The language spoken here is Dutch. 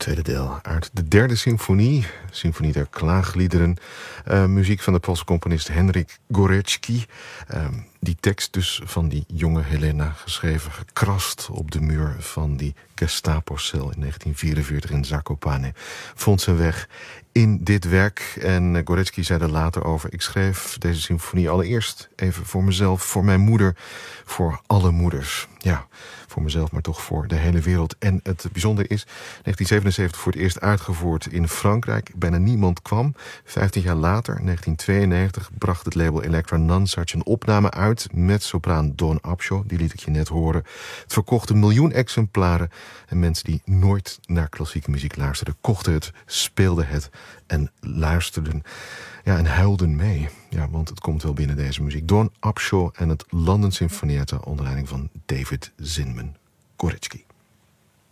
tweede deel uit de derde symfonie, Symfonie der Klaagliederen. Muziek van de Poolse componist Henryk Górecki. Die tekst dus van die jonge Helena, geschreven, gekrast op de muur van die Gestapo-cel in 1944 in Zakopane, vond zijn weg in dit werk. En Górecki zei er later over: ik schreef deze symfonie allereerst even voor mezelf, voor mijn moeder, voor alle moeders. Ja, voor mezelf, maar toch voor de hele wereld. En het bijzondere is, 1977 voor het eerst uitgevoerd in Frankrijk. Bijna niemand kwam. 15 jaar later, 1992, bracht het label Elektra Nonsuch een opname uit met sopraan Dawn Upshaw. Die liet ik je net horen. Het verkocht 1 miljoen exemplaren. En mensen die nooit naar klassieke muziek luisterden, kochten het, speelden het en luisterden. Ja, en huilden mee. Ja, want het komt wel binnen, deze muziek. Dawn Upshaw en het London Sinfonietta onder leiding van David Zinman. Górecki.